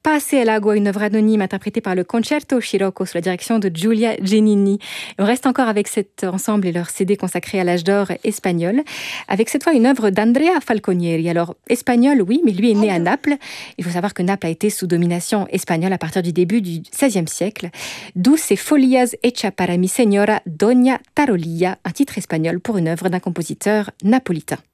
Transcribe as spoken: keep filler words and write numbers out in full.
Passe el agua, une œuvre anonyme interprétée par le Concerto Scirocco sous la direction de Giulia Giannini. On reste encore avec cet ensemble et leur C D consacré à l'âge d'or espagnol, avec cette fois une œuvre d'Andrea Falconieri. Alors, espagnol, oui, mais lui est né à Naples. Il faut savoir que Naples a été sous domination espagnole à partir du début du seizième siècle, d'où ces Folias hecha para mi señora Doña Tarolilla, un titre espagnol pour une œuvre d'un compositeur napolitain.